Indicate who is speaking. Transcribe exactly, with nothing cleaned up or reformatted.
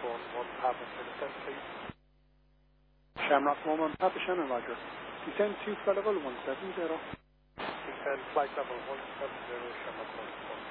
Speaker 1: one one Papa Descent, please.
Speaker 2: Shamrock one one Papa Shannon, Roger. Descend to flight level one seven zero.
Speaker 1: Descend flight level one seven zero, Shamrock one one.